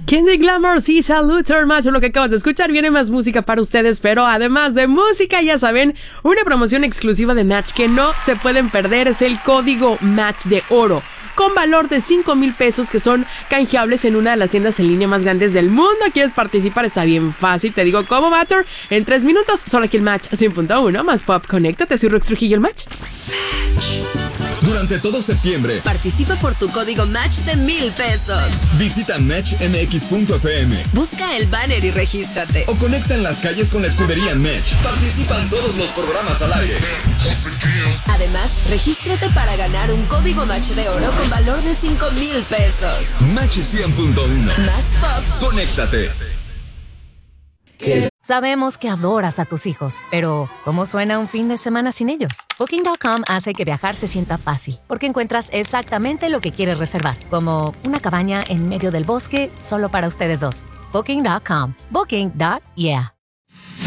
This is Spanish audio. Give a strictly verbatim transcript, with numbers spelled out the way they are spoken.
Kendrick Lamar, sí, Salute, macho. Lo que acabas de escuchar, viene más música para ustedes, pero además de música, ya saben, una promoción exclusiva de Match que no se pueden perder es el código Match de oro, con valor de cinco mil pesos que son canjeables en una de las tiendas en línea más grandes del mundo. ¿Quieres participar? Está bien fácil, te digo cómo, Matter. En tres minutos, solo aquí el Match cien punto uno más Pop. Conéctate, soy Rox Trujillo, el Match. Durante todo septiembre, participa por tu código Match de mil pesos. Visita match m x punto f m. Busca el banner y regístrate. O conecta en las calles con la escudería Match. Participan todos los programas al aire. Además, regístrate para ganar un código Match de oro con valor de cinco mil pesos. Match cien punto uno. Más Pop. Conéctate. Sabemos que adoras a tus hijos, pero ¿cómo suena un fin de semana sin ellos? Booking punto com hace que viajar se sienta fácil, porque encuentras exactamente lo que quieres reservar, como una cabaña en medio del bosque solo para ustedes dos. Booking punto com. Booking. Yeah.